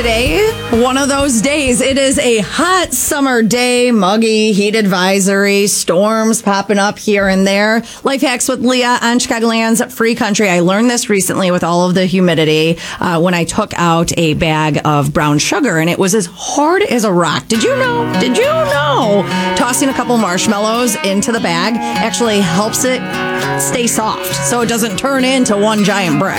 today, one of those days. It is a hot summer day, muggy, heat advisory, storms popping up here and there. Life Hacks with Leah on Chicagoland's Free Country. I learned this recently with all of the humidity when I took out a bag of brown sugar, and it was as hard as a rock. Did you know? Tossing a couple marshmallows into the bag actually helps it stay soft so it doesn't turn into one giant brick.